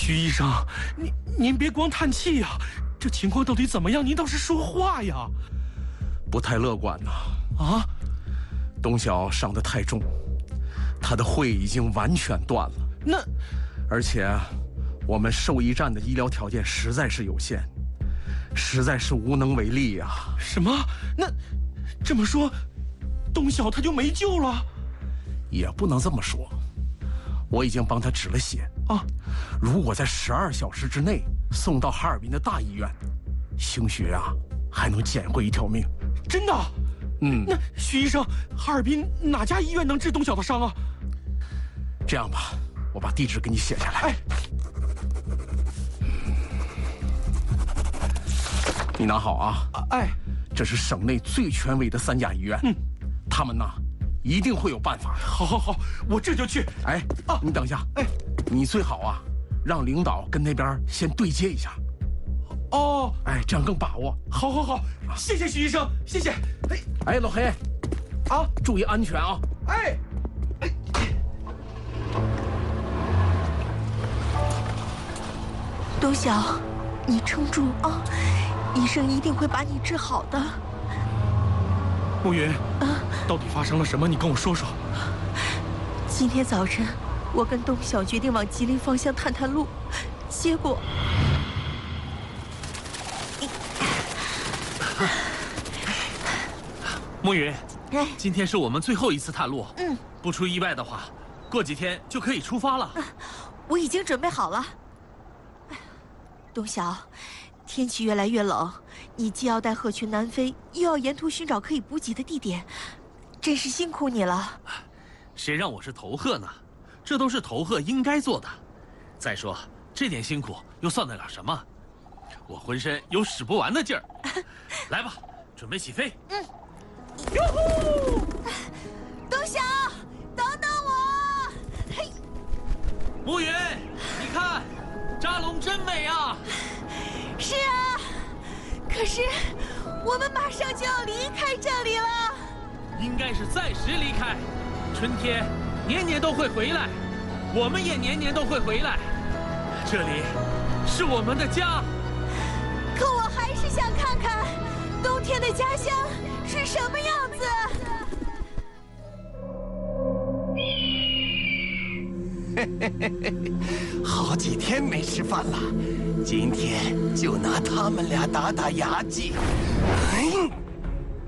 徐医生，您别光叹气呀，这情况到底怎么样？您倒是说话呀！ 不太乐观呐。 啊， 董晓伤得太重，他的肺已经完全断了。 那， 而且，我们兽医站的医疗条件实在是有限，实在是无能为力呀。 什么？那这么说，董晓他就没救了？ 也不能这么说，我已经帮他止了血啊。如果在12小时之内送到哈尔滨的大医院，兴许啊还能捡回一条命。 真的？那徐医生，哈尔滨哪家医院能治董晓的伤啊？ 这样吧，我把地址给你写下来。 哎， 你拿好啊！ 哎， 这是省内最权威的3家医院，他们呢一定会有办法。 好，我这就去。 哎，你等一下，你最好啊让领导跟那边先对接一下。 哦， 这样更把握。 好，谢谢徐医生，谢谢。 哎，老黑， 啊， 注意安全啊！ 哎， 董晓，你撑住啊，医生一定会把你治好的。 暮云，到底发生了什么？你跟我说说。 今天早晨，我跟董晓决定往吉林方向探探路，结果， 暮云，今天是我们最后一次探路。不出意外的话，过几天就可以出发了。 我已经准备好了。董晓，天气越来越冷，你既要带鹤群南飞，又要沿途寻找可以补给的地点，真是辛苦你了。 谁让我是头鹤呢？这都是头鹤应该做的。再说，这点辛苦又算得了什么？我浑身有使不完的劲儿。来吧，准备起飞。 哟呼！董晓，等等我！嘿， 暮云，你看，扎龙真美啊！ 是啊，可是我们马上就要离开这里了。 应该是暂时离开，春天年年都会回来，我们也年年都会回来。这里是我们的家。 可我还是想看看冬天的家乡是什么样子。 好几天没吃饭了，今天就拿他们俩打打牙祭。